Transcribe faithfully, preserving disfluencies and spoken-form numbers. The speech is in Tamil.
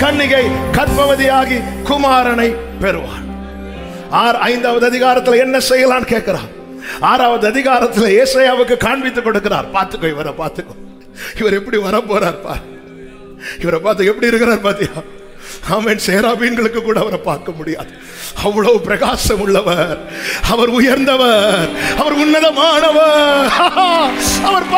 கன்னிகை கர்ப்பவதியாகி குமாரனை பெறுவார். ஆறு ஐந்தாவது அதிகாரத்தில் என்ன செய்யலாம் கேட்கிறார். ஆறாவது அதிகாரத்தில் ஏசாயாவுக்கு காண்பித்து கொடுக்கிறார். பார்த்துக்கோ, இவரை பார்த்துக்கோ, இவர் எப்படி வர போறார் பார், இவரை பார்த்து எப்படி இருக்கிறார் பாத்தியா. ஆமென். சேராபீன்களுக்கு கூட அவரை பார்க்க முடியாது, அவ்வளவு பிரகாசம் உள்ளவர், அவர் உயர்ந்தவர், அவர் உன்னதமானவர், அவர்